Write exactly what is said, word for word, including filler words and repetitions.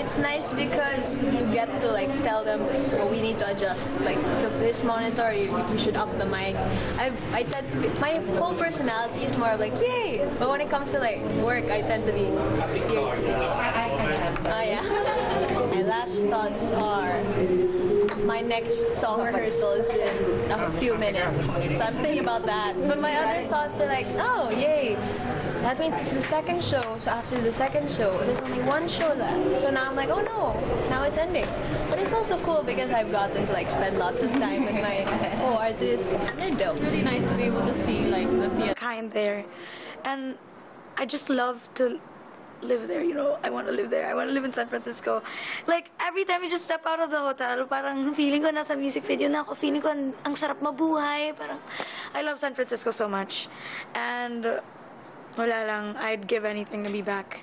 it's nice because you get to like tell them, oh, we need to adjust like the, this monitor. You, we should up the mic. I I tend to be, my whole personality is more of like yay, but when it comes to like work, I tend to be serious. Oh yeah. My last thoughts are my next song rehearsal is in a few minutes, so I'm thinking about that. But my other thoughts are like, oh yay, that means it's the second show. So after the second show, there's only one show left. So now I'm like, oh no, now it's ending. But it's also cool because I've gotten to like spend lots of time with my co-artists. They're dope. It's really nice to be able to see like the theater. Kind there, and I just love to live there, you know. I want to live there. I want to live in San Francisco. Like, every time you just step out of the hotel, parang feeling ko nasa music video na ako. Feeling ko ang, ang sarap mabuhay. Parang, I love San Francisco so much. And, uh, wala lang, I'd give anything to be back.